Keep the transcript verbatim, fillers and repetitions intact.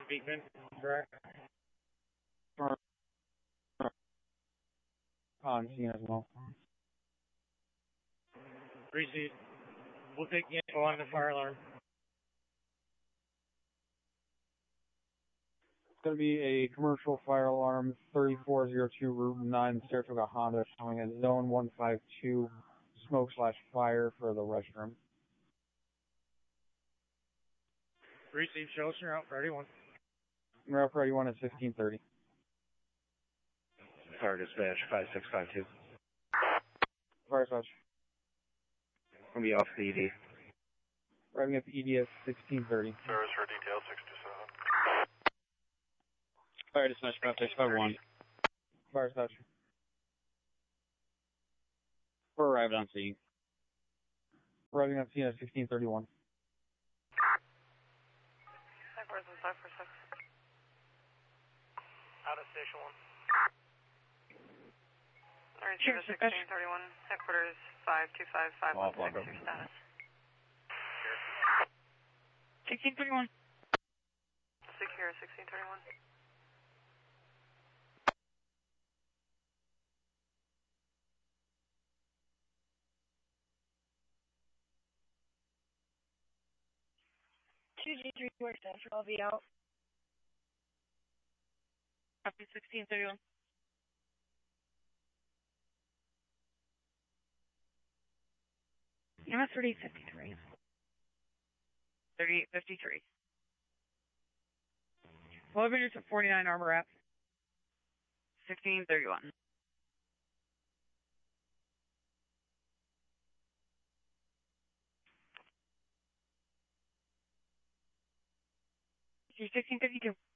Beekman, correct? On scene as well. Receive. We'll take the info on the fire alarm. It's going to be a commercial fire alarm, thirty-four oh two Route nine, Saratoga Honda, showing a zone one five two smoke slash fire for the restroom. Receive, show us you're out for anyone. Route for anyone at sixteen thirty. Fire dispatch, five six five two. Fire dispatch. I'll be off the E D. Arriving at the E D at sixteen thirty. Service for detail six two seven. Fire dispatch, five six five one. Fire dispatch. We're arrived on scene. Arriving on scene at sixteen thirty-one. five four five four six. Out of station one. Alright, sure, sixteen thirty-one. Headquarters five two five five one six. Your status. sixteen thirty-one. Secure sixteen thirty-one. two G three Work Central, I'll be out. Copy sixteen thirty-one. I'm at thirty fifty-three. thirty fifty-three. Elevators at forty-nine Armor Ave. sixteen thirty-one. sixteen fifty-two.